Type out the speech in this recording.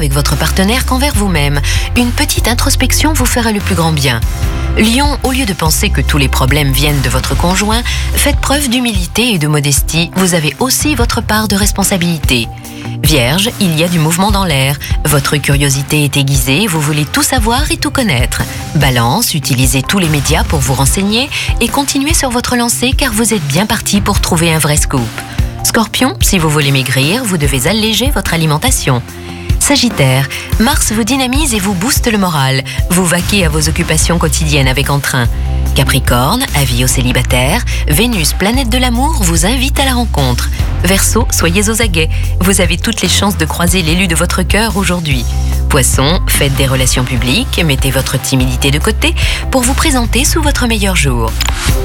avec votre partenaire qu'envers vous-même. Une petite introspection vous fera le plus grand bien. Lion, au lieu de penser que tous les problèmes viennent de votre conjoint, faites preuve d'humilité et de modestie. Vous avez aussi votre part de responsabilité. Vierge, il y a du mouvement dans l'air. Votre curiosité est aiguisée, vous voulez tout savoir et tout connaître. Balance, utilisez tous les médias pour vous renseigner et continuez sur votre lancée car vous êtes bien parti pour trouver un vrai scoop. Scorpion, si vous voulez maigrir, vous devez alléger votre alimentation. Sagittaire, Mars vous dynamise et vous booste le moral. Vous vaquez à vos occupations quotidiennes avec entrain. Capricorne, avis aux célibataires, Vénus, planète de l'amour, vous invite à la rencontre. Verseau, soyez aux aguets. Vous avez toutes les chances de croiser l'élu de votre cœur aujourd'hui. Poisson, faites des relations publiques, mettez votre timidité de côté pour vous présenter sous votre meilleur jour.